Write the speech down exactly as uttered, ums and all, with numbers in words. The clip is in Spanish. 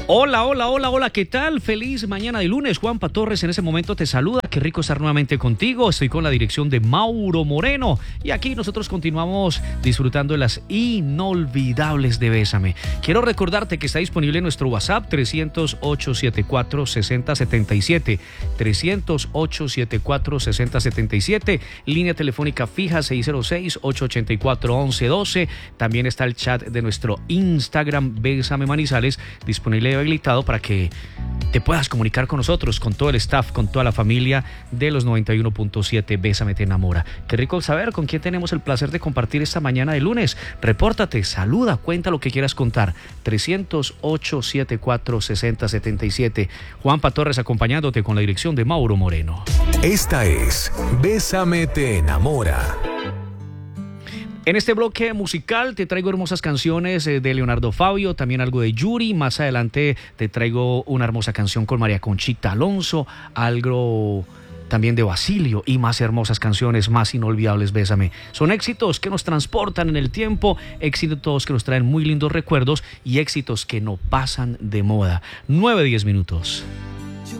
Hola, hola, hola, hola, ¿qué tal? Feliz mañana de lunes. Juanpa Torres en ese momento te saluda. Qué rico estar nuevamente contigo. Estoy con la dirección de Mauro Moreno y aquí nosotros continuamos disfrutando de las inolvidables de Bésame. Quiero recordarte que está disponible nuestro WhatsApp trescientos ocho setenta y cuatro sesenta setenta y siete, trescientos ocho setenta y cuatro sesenta setenta y siete, línea telefónica fija seis cero seis, ocho ocho cuatro, once doce. También está el chat de nuestro Instagram Bésame Manizales disponible habilitado para que te puedas comunicar con nosotros, con todo el staff, con toda la familia de los noventa y uno punto siete Bésame te enamora. Qué rico saber con quién tenemos el placer de compartir esta mañana de lunes. Repórtate, saluda, cuenta lo que quieras contar. trescientos ocho setenta y cuatro sesenta setenta y siete. Juanpa Torres acompañándote con la dirección de Mauro Moreno. Esta es Bésame te enamora. En este bloque musical te traigo hermosas canciones de Leonardo Fabio, también algo de Yuri. Más adelante te traigo una hermosa canción con María Conchita Alonso, algo también de Basilio y más hermosas canciones, más inolvidables. Bésame. Son éxitos que nos transportan en el tiempo, éxitos que nos traen muy lindos recuerdos y éxitos que no pasan de moda. nueve, diez minutos.